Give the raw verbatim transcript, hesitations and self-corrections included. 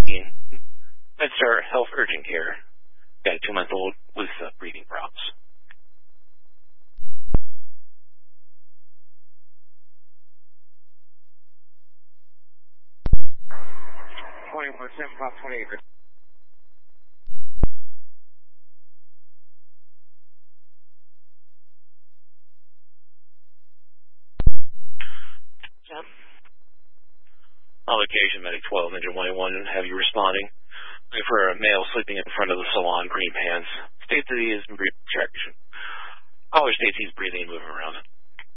MedStar Health Urgent Care. Got a two-month-old with uh, breathing problems. twenty-one seven five twenty-eight. On location, Medic twelve, Engine one one, have you responding? Looking for a male sleeping in front of the salon, green pants. States that he is in breathing traction. Caller states he's breathing and moving around.